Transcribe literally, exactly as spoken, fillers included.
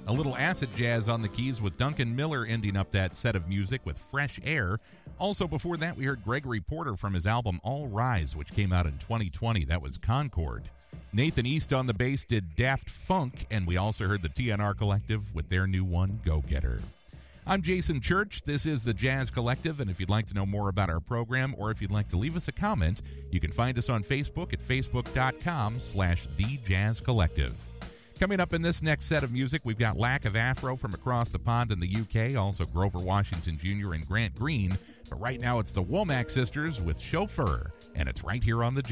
A little acid jazz on the keys with Duncan Miller ending up that set of music with Fresh Air. Also before that, we heard Gregory Porter from his album All Rise, which came out in twenty twenty. That was Concord. Nathan East on the bass did Daft Funk, and we also heard the T N R Collective with their new one, Go Getter. I'm Jason Church. This is the Jazz Collective, and if you'd like to know more about our program or if you'd like to leave us a comment, you can find us on Facebook at facebook.com slash The Jazz Collective. Coming up in this next set of music, we've got Lack of Afro from across the pond in the U K, also Grover Washington Junior and Grant Green. But right now it's the Womack Sisters with Chauffeur, and it's right here on the